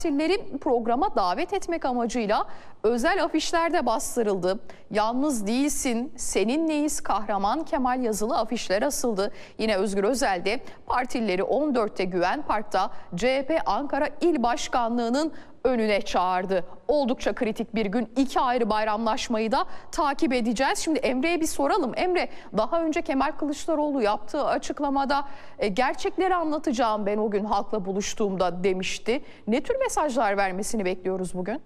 Partileri programa davet etmek amacıyla özel afişlerde bastırıldı. Yalnız değilsin, seninleyiz kahraman Kemal yazılı afişler asıldı. Yine Özgür Özel de partilileri 14'te Güven Park'ta CHP Ankara İl Başkanlığı'nın önüne çağırdı. Oldukça kritik bir gün, iki ayrı bayramlaşmayı da takip edeceğiz. Şimdi Emre'ye bir soralım. Emre, daha önce Kemal Kılıçdaroğlu yaptığı açıklamada gerçekleri anlatacağım ben o gün halkla buluştuğumda demişti. Ne tür mesajlar vermesini bekliyoruz bugün?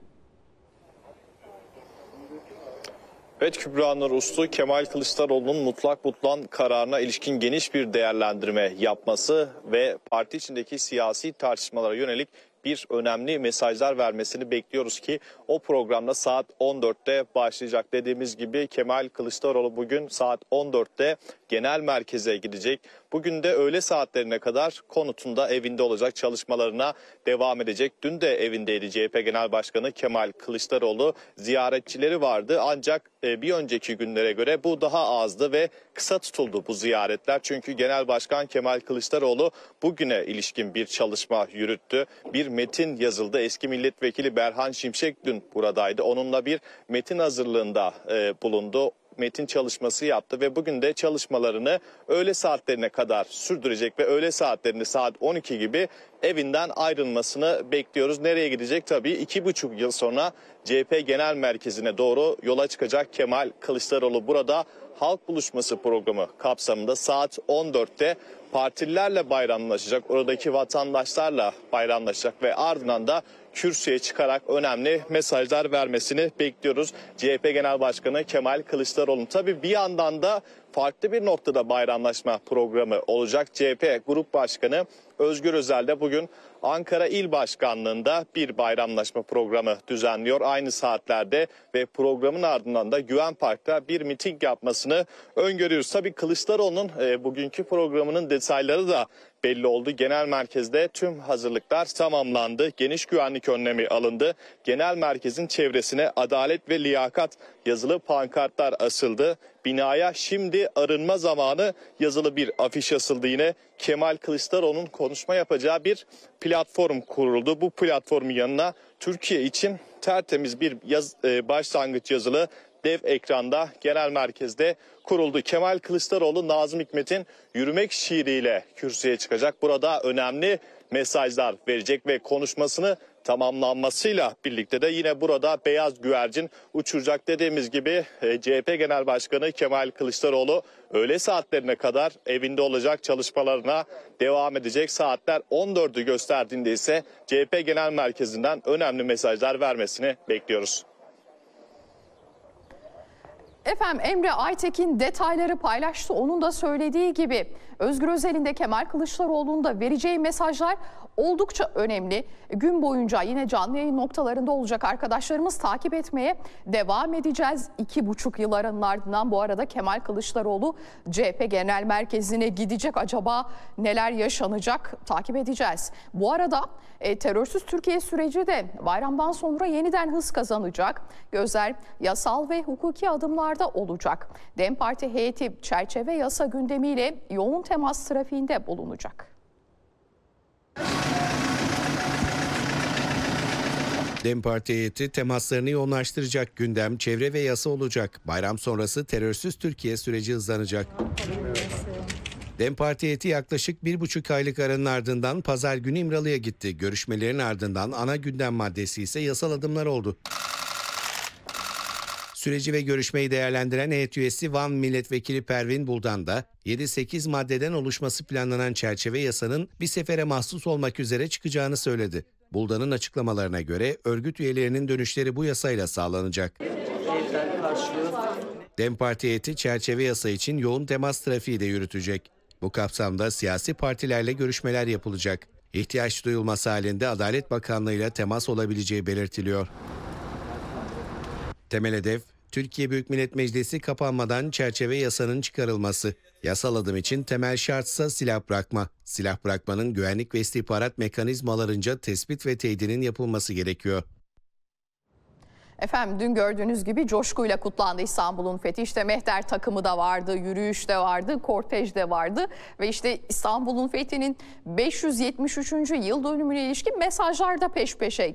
Evet, Kübra Nur Uslu, Kemal Kılıçdaroğlu'nun mutlak butlan kararına ilişkin geniş bir değerlendirme yapması ve parti içindeki siyasi tartışmalara yönelik bir önemli mesajlar vermesini bekliyoruz ki o programda saat 14'te başlayacak. Dediğimiz gibi Kemal Kılıçdaroğlu bugün saat 14'te genel merkeze gidecek. Bugün de öğle saatlerine kadar konutunda, evinde olacak, çalışmalarına devam edecek. Dün de evindeydi CHP Genel Başkanı Kemal Kılıçdaroğlu. Ziyaretçileri vardı ancak bir önceki günlere göre bu daha azdı ve kısa tutuldu bu ziyaretler. Çünkü Genel Başkan Kemal Kılıçdaroğlu bugüne ilişkin bir çalışma yürüttü. Bir metin yazıldı. Eski milletvekili Berhan Şimşek dün buradaydı. Onunla bir metin hazırlığında bulundu. Metin çalışması yaptı ve bugün de çalışmalarını öğle saatlerine kadar sürdürecek ve öğle saatlerinde saat 12 gibi evinden ayrılmasını bekliyoruz. Nereye gidecek? Tabii 2,5 yıl sonra CHP Genel Merkezi'ne doğru yola çıkacak Kemal Kılıçdaroğlu. Burada halk buluşması programı kapsamında saat 14'te partililerle bayramlaşacak, oradaki vatandaşlarla bayramlaşacak ve ardından da kürsüye çıkarak önemli mesajlar vermesini bekliyoruz CHP Genel Başkanı Kemal Kılıçdaroğlu. Tabii bir yandan da farklı bir noktada bayramlaşma programı olacak. CHP Grup Başkanı Özgür Özel de bugün Ankara İl Başkanlığı'nda bir bayramlaşma programı düzenliyor aynı saatlerde ve programın ardından da Güven Park'ta bir miting yapmasını öngörüyoruz. Tabii Kılıçdaroğlu'nun bugünkü programının detayları da belli oldu. Genel merkezde tüm hazırlıklar tamamlandı. Geniş güvenlik önlemi alındı. Genel merkezin çevresine adalet ve liyakat yazılı pankartlar asıldı. Binaya şimdi arınma zamanı yazılı bir afiş asıldı yine. Kemal Kılıçdaroğlu'nun konuşma yapacağı bir platform kuruldu. Bu platformun yanına Türkiye için tertemiz bir başlangıç yazılı dev ekranda genel merkezde kuruldu. Kemal Kılıçdaroğlu Nazım Hikmet'in Yürümek şiiriyle kürsüye çıkacak. Burada önemli mesajlar verecek ve konuşmasını tamamlanmasıyla birlikte de yine burada beyaz güvercin uçuracak. Dediğimiz gibi CHP Genel Başkanı Kemal Kılıçdaroğlu öğle saatlerine kadar evinde olacak, çalışmalarına devam edecek. Saatler 14'ü gösterdiğinde ise CHP Genel Merkezi'nden önemli mesajlar vermesini bekliyoruz. Efendim, Emre Aytekin detayları paylaştı. Onun da söylediği gibi Özgür Özel'in de Kemal Kılıçdaroğlu'nun da vereceği mesajlar oldukça önemli. Gün boyunca yine canlı yayın noktalarında olacak arkadaşlarımız, takip etmeye devam edeceğiz. 2,5 yılların ardından bu arada Kemal Kılıçdaroğlu CHP Genel Merkezi'ne gidecek. Acaba neler yaşanacak, takip edeceğiz. Bu arada terörsüz Türkiye süreci de bayramdan sonra yeniden hız kazanacak. Gözler yasal ve hukuki adımlarda olacak. DEM Parti heyeti çerçeve yasa gündemiyle yoğun temas trafiğinde bulunacak. DEM Parti heyeti temaslarını yoğunlaştıracak. Gündem çevre ve yasa olacak. Bayram sonrası terörsüz Türkiye süreci hızlanacak. DEM Parti heyeti yaklaşık 1,5 aylık aranın ardından pazar günü İmralı'ya gitti. Görüşmelerin ardından ana gündem maddesi ise yasal adımlar oldu. Süreci ve görüşmeyi değerlendiren heyet üyesi Van Milletvekili Pervin Buldan da 7-8 maddeden oluşması planlanan çerçeve yasanın bir sefere mahsus olmak üzere çıkacağını söyledi. Buldan'ın açıklamalarına göre örgüt üyelerinin dönüşleri bu yasayla sağlanacak. DEM Parti heyeti çerçeve yasa için yoğun temas trafiği de yürütecek. Bu kapsamda siyasi partilerle görüşmeler yapılacak. İhtiyaç duyulması halinde Adalet Bakanlığı ile temas olabileceği belirtiliyor. Temel hedef, Türkiye Büyük Millet Meclisi kapanmadan çerçeve yasanın çıkarılması. Yasal adım için temel şartsa silah bırakma. Silah bırakmanın güvenlik ve istihbarat mekanizmalarınca tespit ve teyidinin yapılması gerekiyor. Efendim dün gördüğünüz gibi coşkuyla kutlandı İstanbul'un fethi. İşte mehter takımı da vardı, yürüyüş de vardı, kortej de vardı. Ve işte İstanbul'un fethinin 573. yıl dönümüne ilişkin mesajlar da peş peşe